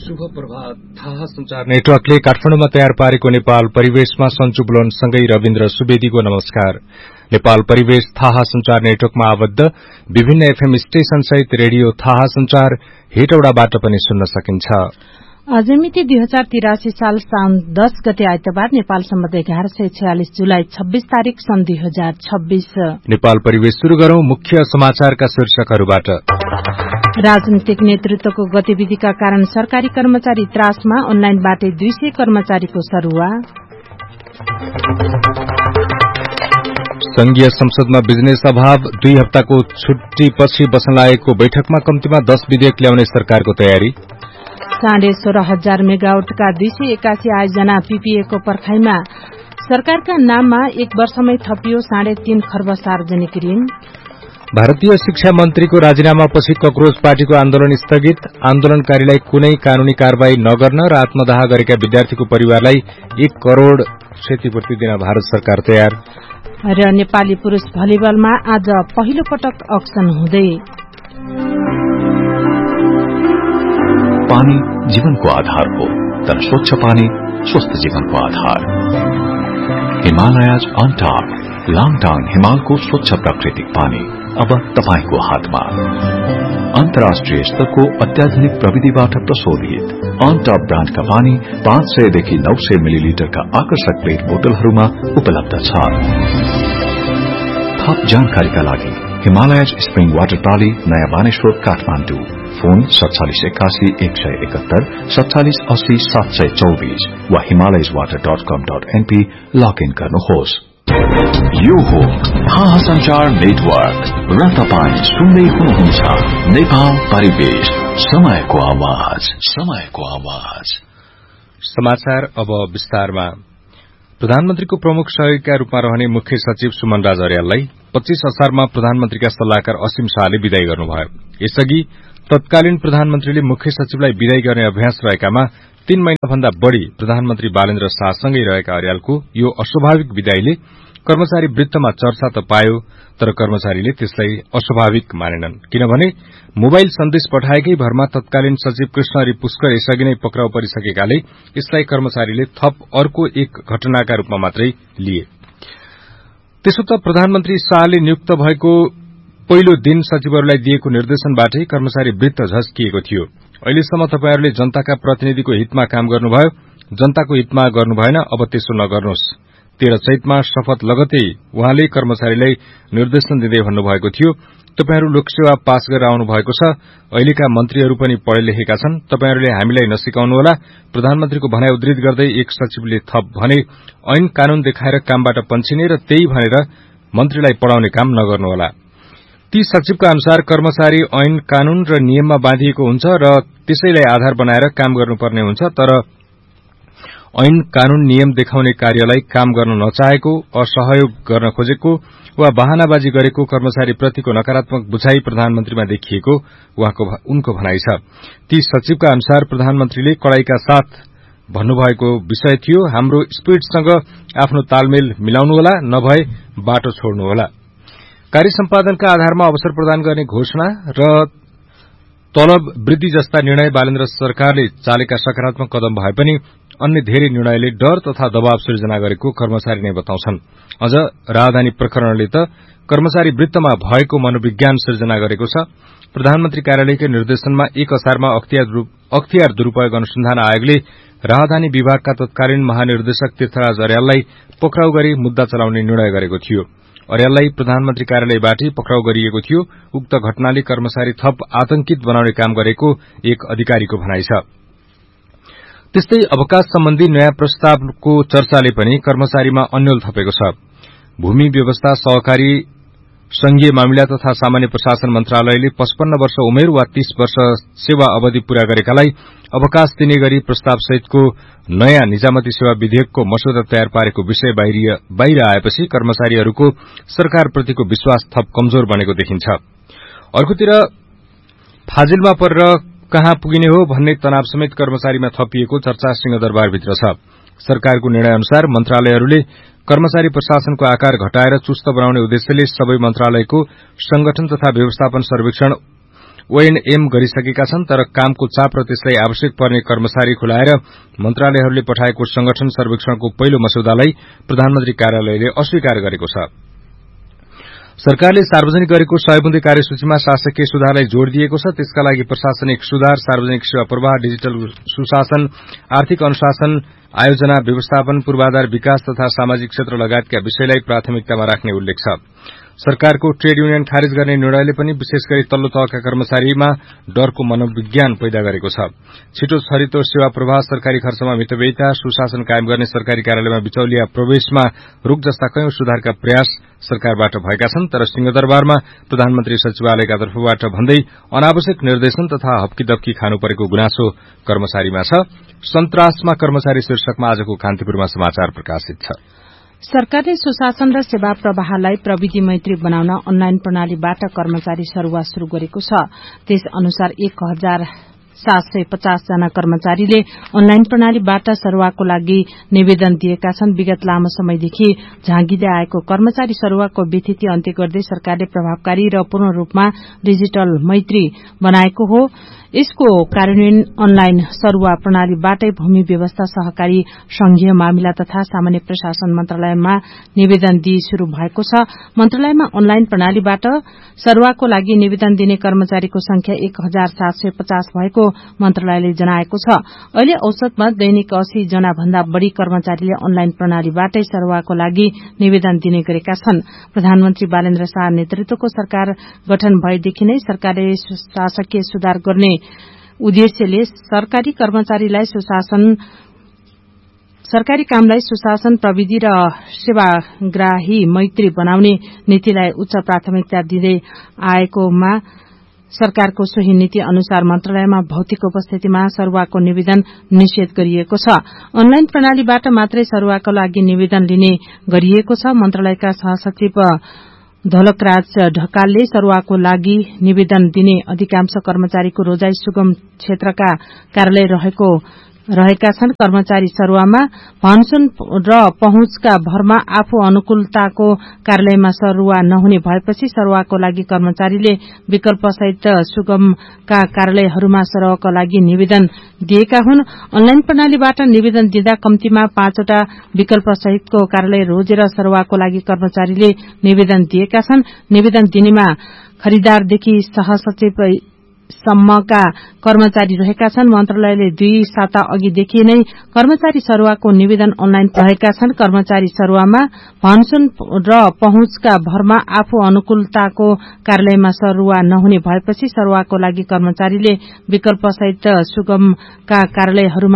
शुभ प्रभात। थाहा संचार नेटवर्कले काठमाडौँमा तयार पारेको नेपाल परिवेशमा सञ्चु बुलनसँगै रविन्द्र सुवेदीको नमस्कार। नेपाल परिवेश थाहा संचार नेटवर्कमा आबद्ध विभिन्न एफएम स्टेशन सहित रेडियो थाहा संचार हेटौडाबाट पनि सुन्न सकिन्छ। आज मिति 2083 साल साउन 10 गते आइतबार नेपाल सम्बत 1146 जुलाई 26 तारिक सन् 2026। नेपाल परिवेश शुरू गरौं मुख्य समाचारका शीर्षकहरूबाट। राजनीतिक नेतृत्वको गतिविधिका कारण सरकारी कर्मचारी त्रासमा, अनलाइनबाटै 200 कर्मचारीको सरुवा। संघीय संसदमा बिजनेस अभाव, 2 हप्ताको छुट्टीपछि बस्न लागेको बैठकमा कम्तीमा 10 विधेयक ल्याउने सरकारको तयारी। 16,500 मेगावाटका 281 आयोजना पीपीएको पर्खाइमा, सरकारका नाममा 1 वर्षमै थपियो 3.5 खर्ब सार्वजनिक ऋण। भारतीय शिक्षा मन्त्रीको राजीनामापछि कक्रोच पार्टीको आन्दोलन स्थगित, आन्दोलनकारीलाई कुनै कानूनी कार्यवाही नगर्न र आत्मदाह गरेका विद्यार्थीको परिवारलाई 1 करोड़ क्षतिपूर्ति दिन भारत सरकार तयार। र नेपाली पुरूष भलिबलमा आज पहिलो पटक अक्सन हुँदै। पानी जीवनको आधार हो, तर स्वच्छ पानी स्वस्थ जीवनको आधार। हिमालयज अनटॉप लाङटाङ हिमालको स्वच्छ प्राकृतिक पानी अब तपाईको हातमा। अन्तर्राष्ट्रिय स्तरको अत्याधुनिक प्रविधिबाट प्रशोधित अनटॉप ब्रान्डका पानी 500 देखि 900 मिलिलिटरका आकर्षक प्लेट बोतलहरूमा उपलब्ध छ। थप जानकारीका लागि हिमालयज स्प्रिङ वाटर प्रणाली, नयाँ बानेश्वर, काठमाडौँ। फोन 4781 171 47 80 724 वा himalayaswater.com.np लगइन गर्नुहोस्। यो हो थाहा संचार नेटवर्क र तपाईं सुन्दै हुनुहुन्छ नेपाल परिवेश, समयको आवाज, समयको आवाज। समाचार अब विस्तारमा। प्रधानमन्त्रीको प्रमुख सहयोगीका रूपमा रहने मुख्य सचिव सुमन राज अर्याललाई 25 असारमा प्रधानमन्त्रीका सल्लाहकार असीम शाहले विदाई गर्नुभयो। यसअघि तत्कालीन प्रधानमन्त्रीले मुख्य सचिवलाई विदाई गर्ने अभ्यास रहेकामा 3 महिनाभन्दा बढ़ी प्रधानमन्त्री बालेन्द्र शाहसँगै रहेका अर्यालको यो अस्वाभाविक विदाईले कर्मचारी वृत्तमा चर्चा त पायो, तर कर्मचारीले त्यसलाई अस्वाभाविक मानेनन्। किनभने मोबाइल सन्देश पठाएकै भरमा तत्कालीन सचिव कृष्णहरि पुष्कर यसअघि नै पक्राउ परिसकेकाले यसलाई कर्मचारीले थप अर्को एक घटनाका रूपमा मात्रै लिए। त्यसो त प्रधानमन्त्री शाहले नियुक्त भएको पहिलो दिन सचिवहरूलाई दिएको निर्देशनबाटै कर्मचारी वृत्त झस्किएको थियो। अहिलेसम्म तपाईहरूले जनताका प्रतिनिधिको हितमा काम गर्नुभयो, जनताको हितमा गर्नु भएन, अब त्यसो नगर्नुहोस्। 13 चैतमा शपथ लगतै उहाँले कर्मचारीलाई निर्देशन दिँदै भन्नुभएको थियो, तपाईहरू लोकसेवा पास गरेर आउनु भएको छ, अहिलेका मन्त्रीहरू पनि पढे लेखेका छन्, तपाईहरूले हामीलाई नसिकाउनुहोला। प्रधानमन्त्रीको भनाई उद्धृत गर्दै एक सचिवले थप भने, ऐन कानून देखाएर कामबाट पन्छिने र त्यही भनेर मन्त्रीलाई पढ़ाउने काम नगर्नुहोला। ती सचिवका अनुसार कर्मचारी ऐन कानून र नियममा बाँधिएको हुन्छ र त्यसैलाई आधार बनाएर काम गर्नुपर्ने हुन्छ, तर ऐन कानून नियम देखाउने कार्यलाई काम गर्न नचाहेको, असहयोग गर्न खोजेको वा बहानाबाजी गरेको कर्मचारीप्रतिको नकारात्मक बुझाइ प्रधानमन्त्रीमा देखिएको उनको भनाइ छ। ती सचिवका अनुसार प्रधानमन्त्रीले कड़ाईका साथ भन्नुभएको विषय थियो, हाम्रो स्पीडसँग आफ्नो तालमेल मिलाउनुहोला, नभए बाटो छोड्नुहोला। कार्य सम्पादनका आधारमा अवसर प्रदान गर्ने घोषणा र तलब वृद्धि जस्ता निर्णय बालेन्द्र सरकारले चालेका सकारात्मक कदम भए पनि अन्य धेरै निर्णयले डर तथा दबाव सिर्जना गरेको कर्मचारी नै बताउँछन्। अझ राजधानी प्रकरणले त कर्मचारी वृत्तमा भएको मनोविज्ञान सिर्जना गरेको छ। प्रधानमन्त्री कार्यालयकै निर्देशनमा 1 असारमा अख्तियार दुरूपयोग अनुसन्धान आयोगले राजधानी विभागका तत्कालीन महानिर्देशक तीर्थराज अर्याललाई पक्राउ गरी मुद्दा चलाउने निर्णय गरेको थियो। अर्याललाई प्रधानमन्त्री कार्यालयबाटै पक्राउ गरिएको थियो। उक्त घटनाले कर्मचारी थप आतंकित बनाउने काम गरेको एक अधिकारीको भनाइ छ। त्यस्तै अवकाश सम्बन्धी नयाँ प्रस्तावको चर्चाले पनि कर्मचारीमा अन्यल थपेको छ। भूमि व्यवस्था, सहकारी, संघीय मामिला तथा सामान्य प्रशासन मन्त्रालयले 55 वर्ष उमेर वा 30 वर्ष सेवा अवधि पूरा गरेकालाई अवकाश दिने गरी प्रस्ताव सहितको नयाँ निजामती सेवा विधेयकको मसौदा तयार पारेको विषय बाहिर आएपछि कर्मचारीहरूको सरकारप्रतिको विश्वास थप कमजोर बनेको देखिन्छ। अर्कोतिर फाजिलमा परेर कहाँ पुगिने हो भन्ने तनाव समेत कर्मचारीमा थपिएको चर्चा सिंहदरबारभित्र छ। सरकारको निर्णय अनुसार मन्त्रालयहरूले कर्मचारी प्रशासनको आकार घटाएर चुस्त बनाउने उद्देश्यले सबै मन्त्रालयको संगठन तथा व्यवस्थापन सर्वेक्षण ओएनएम गरिसकेका छन्, तर कामको चाप र त्यसलाई आवश्यक पर्ने कर्मचारी खुलाएर मन्त्रालयहरूले पठाएको संगठन सर्वेक्षणको पहिलो मस्यौदालाई प्रधानमन्त्री कार्यालयले अस्वीकार गरेको छ। सरकारले सार्वजनिक गरेको 100 बुँदे कार्यसूचीमा शासकीय सुधारलाई जोड़ दिएको छ। त्यसका लागि प्रशासनिक सुधार, सार्वजनिक सेवा प्रवाह, डिजिटल सुशासन, आर्थिक अनुशासन, आयोजना, व्यवस्थापन, पूर्वाधार विकास तथा सामाजिक क्षेत्र लगायतका विषयलाई प्राथमिकतामा राख्ने उल्लेख छ। सरकारको ट्रेड युनियन खारेज गर्ने निर्णयले पनि विशेष गरी तल्लो तहका कर्मचारीमा डरको मनोविज्ञान पैदा गरेको छ। छिटो छरितो सेवा प्रवाह, सरकारी खर्चमा मितव्ययिता, सुशासन कायम गर्ने सरकारी कार्यालयमा बिचौलिया प्रवेशमा रोक जस्ता कयौं सुधारका प्रयास सरकारबाट भएका छन्, तर सिंहदरबारमा प्रधानमन्त्री सचिवालयका तर्फबाट भन्दै अनावश्यक निर्देशन तथा हप्कीदप्की खानु परेको गुनासो कर्मचारीमा छ। सन्तासमा कर्मचारी शीर्षकमा आजको कान्तिपुरमा समाचार प्रकाशित छ। सरकारले सुशासन र सेवा प्रवाहलाई प्रविधि मैत्री बनाउन अनलाइन प्रणालीबाट कर्मचारी सरुवा शुरू गरेको छ। त्यस अनुसार 1750 जना कर्मचारीले अनलाइन प्रणालीबाट सरुवाको लागि निवेदन दिएका छन्। विगत लामो समयदेखि झाँगिँदै आएको कर्मचारी सरुवाको विथिति अन्त्य गर्दै सरकारले प्रभावकारी र पूर्ण रूपमा डिजिटल मैत्री बनाएको हो। यसको कार्यान्वयन अनलाइन सरुवा प्रणालीबाटै भूमि व्यवस्था, सहकारी, संघीय मामिला तथा सामान्य प्रशासन मन्त्रालयमा निवेदन दिई शुरू भएको छ। मन्त्रालयमा अनलाइन प्रणालीबाट सरुवाको लागि निवेदन दिने कर्मचारीको संख्या 1750 भएको मन्त्रालयले जनाएको छ। अहिले औसतमा दैनिक 80 जना भन्दा बढ़ी कर्मचारीले अनलाइन प्रणालीबाटै सरुवाको लागि निवेदन दिने गरेका छन्। प्रधानमन्त्री बालेन्द्र शाह नेतृत्वको सरकार गठन भएदेखि नै सरकारले शासकीय सुधार गर्ने उद्देश्यले सरकारी कामलाई सुशासन, प्रविधि र सेवाग्राही मैत्री बनाउने नीतिलाई उच्च प्राथमिकता दिँदै आएकोमा सरकारको सोही नीति अनुसार मन्त्रालयमा भौतिक उपस्थितिमा सरुवाको निवेदन निषेध गरिएको छ। अनलाइन प्रणालीबाट मात्रै सरुवाको लागि निवेदन लिने गरिएको छ। मन्त्रालयका सहसचिव धोलकराज ढकालले सरुवाको लागि निवेदन दिने अधिकांश कर्मचारीको रोजाई सुगम क्षेत्रका कार्यालय रहेका छन्। कर्मचारी सरुवामा भनसुन र पहुँचका भरमा आफू अनुकूलताको कार्यालयमा सरुवा नहुने भएपछि सरुवाको लागि कर्मचारीले विकल्पसहित सुगमका कार्यालयहरूमा सरुवाको लागि निवेदन दिएका हुन्। अनलाइन प्रणालीबाट निवेदन दिँदा कम्तीमा 5 वटा विकल्पसहितको कार्यालय रोजेर सरुवाको लागि कर्मचारीले निवेदन दिएका छन्। निवेदन दिनेमा खरिदारदेखि सहसचिव सम्मका कर्मचारी रहेका छन्। मन्त्रालयले 2 साता अघिदेखि नै कर्मचारी सरुवाको निवेदन अनलाइन रहेका छन्। कर्मचारी सरुवामा भनसुन र पहुँचका भरमा आफू अनुकूलताको कार्यालयमा सरुवा नहुने भएपछि सरुवाको लागि कर्मचारीले विकल्पसहित सुगमका कार्यालयहरूमा